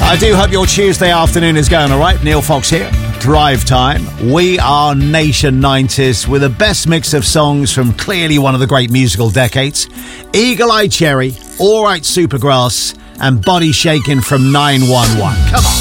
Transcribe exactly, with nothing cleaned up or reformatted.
I do hope your Tuesday afternoon is going all right. Neil Fox here. Drive Time. We are Nation nineties with the best mix of songs from clearly one of the great musical decades. Eagle Eye Cherry, All Right Supergrass, and Body Shaking from nine one one. Come on.